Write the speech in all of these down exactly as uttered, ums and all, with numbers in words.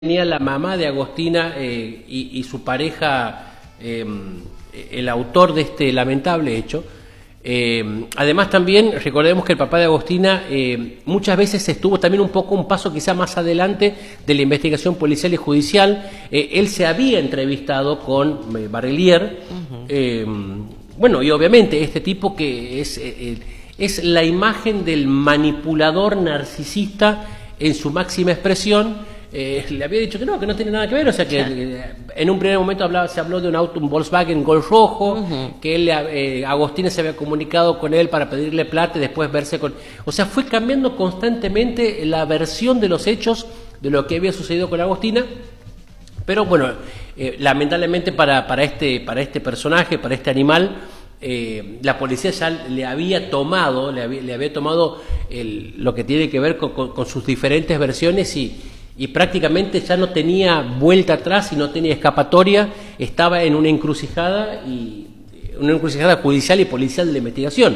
Tenía la mamá de Agostina eh, y, y su pareja, eh, el autor de este lamentable hecho. Eh, además también recordemos que el papá de Agostina eh, muchas veces estuvo también un poco un paso quizá más adelante de la investigación policial y judicial. Eh, él se había entrevistado con eh, Barrelier, uh-huh. eh, bueno, y obviamente este tipo que es, eh, es la imagen del manipulador narcisista en su máxima expresión. Eh, le había dicho que no, que no tiene nada que ver, o sea que claro. eh, en un primer momento hablaba, se habló de un auto, un Volkswagen Gol rojo, uh-huh. que él, eh, Agostina se había comunicado con él para pedirle plata y después verse con... O sea, fue cambiando constantemente la versión de los hechos de lo que había sucedido con Agostina, pero bueno, eh, lamentablemente para, para, este, para este personaje, para este animal, eh, la policía ya le había tomado, le había, le había tomado el, lo que tiene que ver con, con, con sus diferentes versiones y... y prácticamente ya no tenía vuelta atrás y no tenía escapatoria, estaba en una encrucijada, y una encrucijada judicial y policial de la investigación.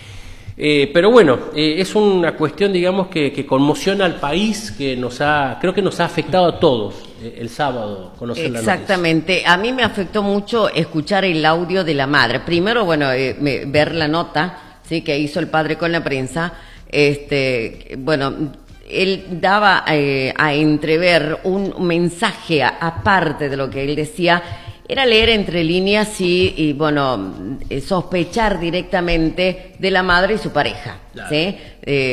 Eh, pero bueno, eh, es una cuestión, digamos, que, que conmociona al país, que nos ha, creo que nos ha afectado a todos eh, el sábado conocer la noticia. Exactamente, a mí me afectó mucho escuchar el audio de la madre. Primero, bueno, eh, me, ver la nota, sí, que hizo el padre con la prensa, este, bueno. Él daba eh, a entrever un mensaje a, aparte de lo que él decía, era leer entre líneas y, y bueno, eh, sospechar directamente de la madre y su pareja, claro. ¿Sí? Eh,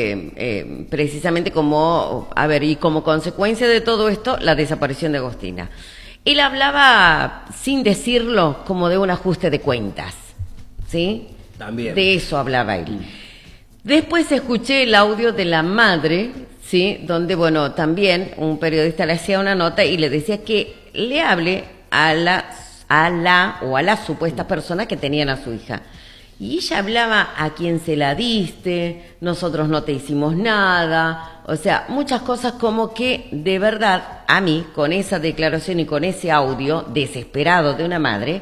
eh, precisamente como, a ver, y como consecuencia de todo esto, la desaparición de Agostina. Él hablaba, sin decirlo, como de un ajuste de cuentas, ¿sí? También. De eso hablaba él. Después escuché el audio de la madre, sí, donde, bueno, también un periodista le hacía una nota y le decía que le hable a la, a la o a la supuesta persona que tenían a su hija. Y ella hablaba: a quién se la diste, nosotros no te hicimos nada, o sea, muchas cosas como que de verdad a mí, con esa declaración y con ese audio desesperado de una madre,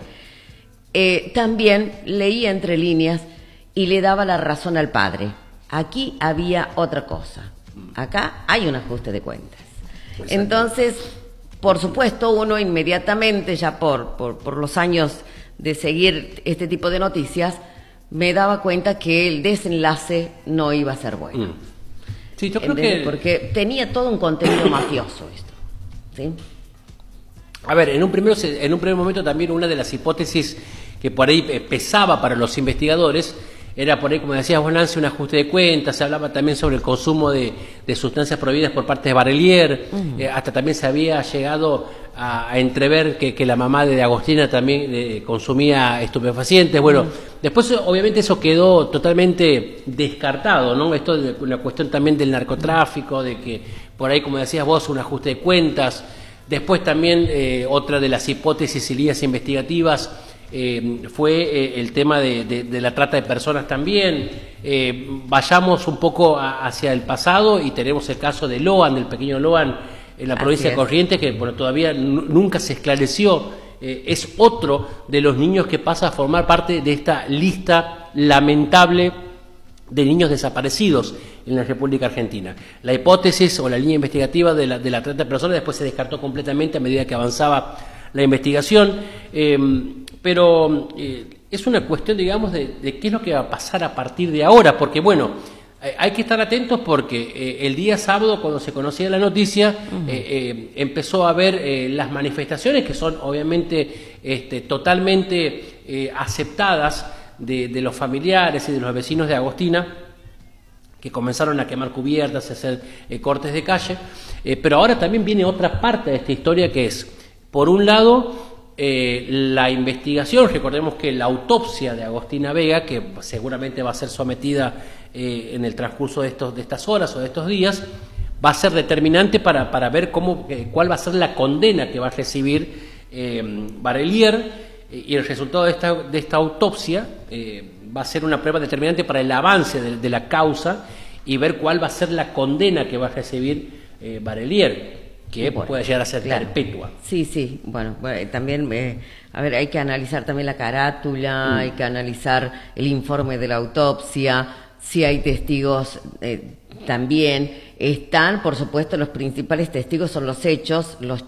eh, también leía entre líneas y le daba la razón al padre. Aquí había otra cosa. Acá hay un ajuste de cuentas. Entonces, por supuesto, uno inmediatamente, ya por, por, por los años de seguir este tipo de noticias, me daba cuenta que el desenlace no iba a ser bueno. Mm. Sí, yo creo que... Porque tenía todo un contenido mafioso esto, ¿sí? A ver, en un, primer, en un primer momento también una de las hipótesis que por ahí pesaba para los investigadores era por ahí, como decías vos, Nancy, un ajuste de cuentas. Se hablaba también sobre el consumo de, de sustancias prohibidas por parte de Barrelier. Uh-huh. eh, hasta también se había llegado a, a entrever que, que la mamá de Agostina también eh, consumía estupefacientes. Bueno, uh-huh. Después obviamente eso quedó totalmente descartado, ¿no? Esto es una cuestión también del narcotráfico, de que por ahí, como decías vos, un ajuste de cuentas. Después también eh, otra de las hipótesis y líneas investigativas Eh, fue eh, el tema de, de, de la trata de personas también. Eh, vayamos un poco a, hacia el pasado y tenemos el caso de Loan, del pequeño Loan, en la provincia de Corrientes, que bueno, todavía n- nunca se esclareció. Eh, es otro de los niños que pasa a formar parte de esta lista lamentable de niños desaparecidos en la República Argentina. La hipótesis o la línea investigativa de la, de la trata de personas después se descartó completamente a medida que avanzaba la investigación. Eh, Pero eh, es una cuestión, digamos, de, de qué es lo que va a pasar a partir de ahora, porque, bueno, eh, hay que estar atentos porque eh, el día sábado, cuando se conocía la noticia, uh-huh. eh, eh, empezó a haber eh, las manifestaciones que son, obviamente, este, totalmente eh, aceptadas de, de los familiares y de los vecinos de Agostina, que comenzaron a quemar cubiertas, a hacer eh, cortes de calle, eh, pero ahora también viene otra parte de esta historia que es, por un lado, Eh, la investigación. Recordemos que la autopsia de Agostina Vega, que seguramente va a ser sometida eh, en el transcurso de, estos, de estas horas o de estos días, va a ser determinante para, para ver cómo, eh, cuál va a ser la condena que va a recibir eh, Barrelier, eh, y el resultado de esta, de esta autopsia eh, va a ser una prueba determinante para el avance de, de la causa y ver cuál va a ser la condena que va a recibir eh, Barrelier, que bueno, puede llegar a ser claro. perpetua. Sí, sí, bueno, bueno también, eh, a ver, hay que analizar también la carátula, mm. hay que analizar el informe de la autopsia, si hay testigos eh, también están, por supuesto, los principales testigos son los hechos, los